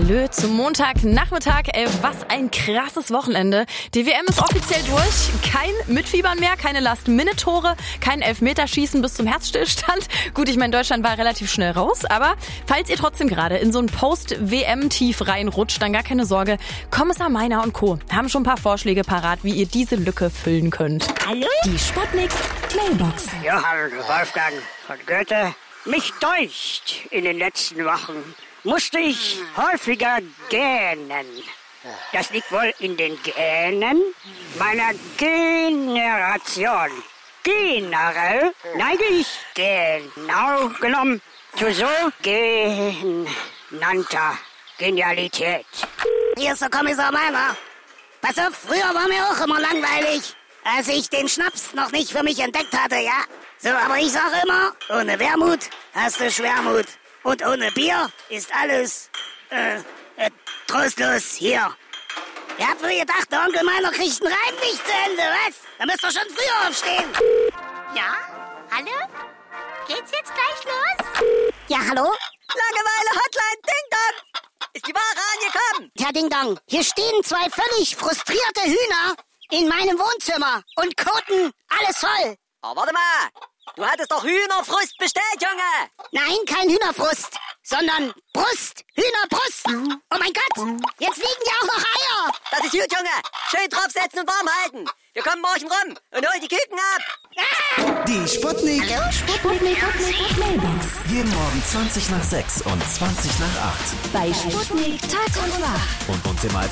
Hallö zum Montagnachmittag. Was ein krasses Wochenende. Die WM ist offiziell durch. Kein Mitfiebern mehr, keine Last-Minute-Tore, kein Elfmeterschießen bis zum Herzstillstand. Gut, ich meine, Deutschland war relativ schnell raus. Aber falls ihr trotzdem gerade in so ein Post-WM-Tief reinrutscht, dann gar keine Sorge. Kommissar Meiner und Co. haben schon ein paar Vorschläge parat, wie ihr diese Lücke füllen könnt. Hallo? Die Sputnik Mailbox. Johann Wolfgang von Goethe. Mich deucht, in den letzten Wochen musste ich häufiger gähnen. Das liegt wohl in den Gänen meiner Generation. Generell neige ich genau genommen zu so genannter Genialität. Hier ist der Kommissar Meiner. Pass auf, früher war mir auch immer langweilig, als ich den Schnaps noch nicht für mich entdeckt hatte, ja? So, aber ich sage immer, ohne Wermut hast du Schwermut. Und ohne Bier ist alles, trostlos hier. Ihr habt wohl gedacht, der Onkel Meiner kriegt einen Reim nicht zu Ende, was? Da müsst ihr schon früher aufstehen. Ja? Hallo? Geht's jetzt gleich los? Ja, hallo? Langeweile-Hotline, Ding-Dong! Ist die Ware angekommen? Ja, Ding Dong, hier stehen 2 völlig frustrierte Hühner in meinem Wohnzimmer und koten alles voll. Oh, warte mal! Du hattest doch Hühnerfrust bestellt, Junge! Nein, kein Hühnerfrust, sondern Brust. Hühnerbrust. Oh mein Gott, jetzt liegen ja auch noch Eier. Das ist gut, Junge! Schön draufsetzen und warm halten! Wir kommen morgen rum und holen die Küken ab! Die Sputnik. Mailbox. Jeden Morgen 20 nach 6 und 20 nach 8. Bei Sputnik Tag und Nacht. Und uns immer als